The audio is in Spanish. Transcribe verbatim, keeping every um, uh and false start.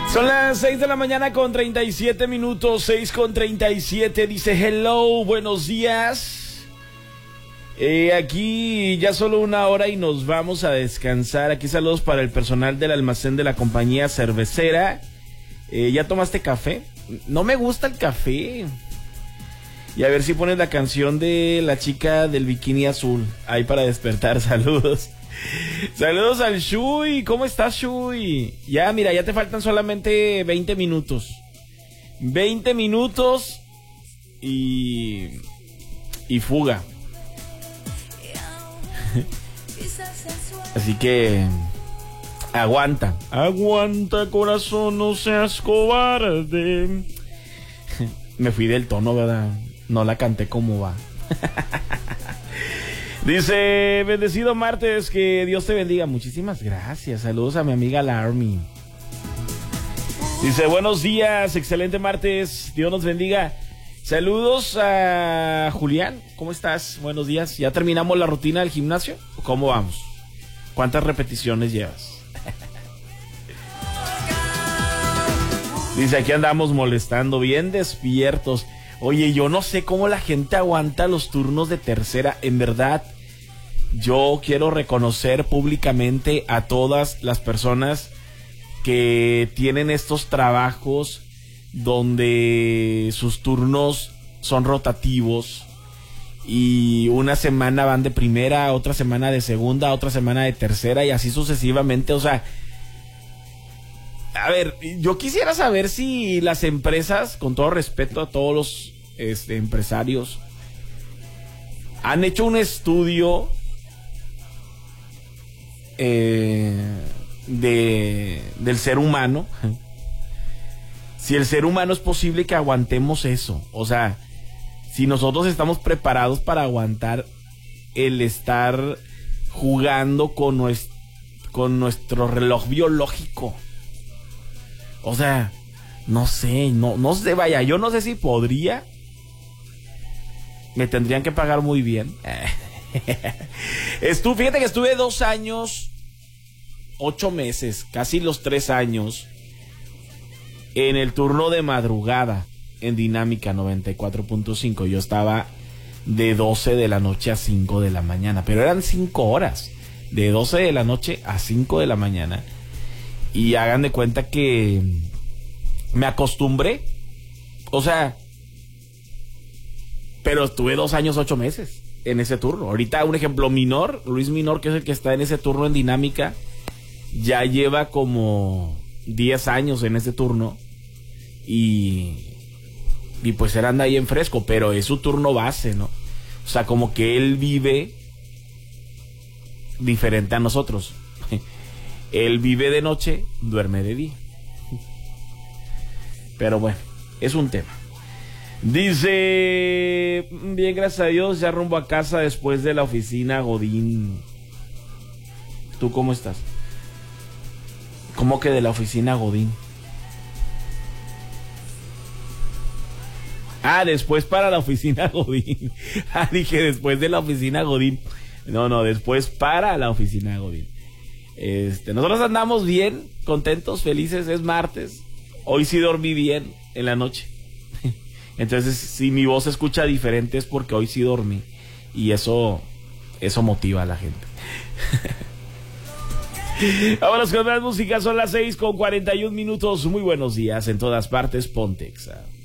Son las seis de la mañana con treinta y siete minutos, seis con treinta y siete, dice hello, buenos días. Eh, aquí ya solo una hora y nos vamos a descansar. Aquí saludos para el personal del almacén de la compañía cervecera. Eh, ¿Ya tomaste café? No me gusta el café. Y a ver si pones la canción de la chica del bikini azul, ahí para despertar, saludos. Saludos al Shui, ¿cómo estás, Shui? Ya, mira, ya te faltan solamente veinte minutos. veinte minutos y... y fuga. Así que... aguanta. Aguanta, corazón, no seas cobarde. Me fui del tono, ¿verdad? No la canté como va. Dice, bendecido martes, que Dios te bendiga. Muchísimas gracias, saludos a mi amiga la Army. Dice, buenos días, excelente martes, Dios nos bendiga. Saludos a Julián, ¿cómo estás? Buenos días, ¿ya terminamos la rutina del gimnasio? ¿Cómo vamos? ¿Cuántas repeticiones llevas? Dice, aquí andamos molestando, bien despiertos. Oye, yo no sé cómo la gente aguanta los turnos de tercera. En verdad, yo quiero reconocer públicamente a todas las personas que tienen estos trabajos donde sus turnos son rotativos y una semana van de primera, otra semana de segunda, otra semana de tercera y así sucesivamente. O sea, a ver, yo quisiera saber si las empresas, con todo respeto a todos los este, empresarios, han hecho un estudio eh, de, del ser humano. Si el ser humano es posible que aguantemos eso. O sea, si nosotros estamos preparados para aguantar el estar jugando con nuestro, con nuestro reloj biológico. O sea, no sé, no, no sé, vaya, yo no sé si podría. Me tendrían que pagar muy bien. Estuve, fíjate que estuve dos años, ocho meses, casi los tres años, en el turno de madrugada, en Dinámica noventa y cuatro punto cinco. Yo estaba de doce de la noche a cinco de la mañana, pero eran cinco horas, de doce de la noche a cinco de la mañana. Y hagan de cuenta que me acostumbré. O sea, pero estuve dos años, ocho meses en ese turno. Ahorita un ejemplo, Minor, Luis Minor, que es el que está en ese turno en Dinámica, ya lleva como diez años en ese turno. Y, y pues él anda ahí en fresco, pero es su turno base, ¿no? O sea, como que él vive diferente a nosotros. Él vive de noche, duerme de día. Pero bueno, es un tema. Dice, bien, gracias a Dios, ya rumbo a casa después de la oficina Godín. ¿Tú cómo estás? ¿Cómo que de la oficina Godín? Ah, después para la oficina Godín. Ah, dije después de la oficina Godín. No, no, después para la oficina Godín. Este, nosotros andamos bien, contentos, felices, es martes. Hoy sí dormí bien en la noche. Entonces, si mi voz se escucha diferente es porque hoy sí dormí. Y eso, eso motiva a la gente. Vámonos con más música, son las seis con cuarenta y un minutos. Muy buenos días en todas partes, Pontexa.